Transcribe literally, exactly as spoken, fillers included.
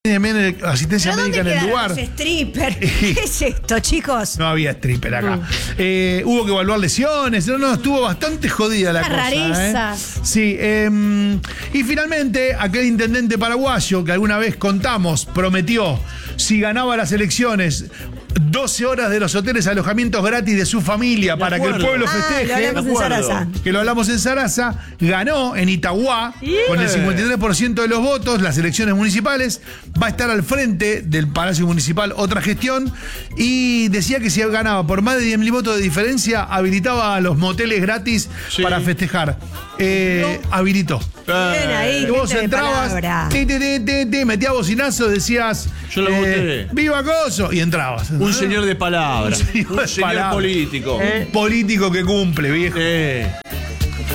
También asistencia ¿Pero médica en el lugar. Los stripper? ¿Qué es esto, chicos? No había stripper acá. Mm. Eh, hubo que evaluar lesiones. No, no, estuvo bastante jodida la Una cosa. rarezas. ¿eh? Sí. Eh, y finalmente, aquel intendente paraguayo que alguna vez contamos, prometió, si ganaba las elecciones, doce horas de los hoteles alojamientos gratis de su familia de para acuerdo. que el pueblo Ah, festeje. lo hablamos en Sarasa. Que lo hablamos en Sarasa. Ganó en Itagua Yeah. con el cincuenta y tres por ciento de los votos las elecciones municipales. Va a estar al frente del Palacio Municipal otra gestión. Y decía que si ganaba por más de diez mil votos de diferencia, habilitaba a los moteles gratis sí. para festejar. Eh, no. Habilitó. Bien ahí, y vos gente de entrabas, palabra. ti, ti, ti, ti, ti, metías bocinazo, decías yo lo eh, voté. ¡Viva Coso! Y entrabas. Un señor de palabra. Un señor, un señor palabra. político. Un político que cumple, viejo. Eh.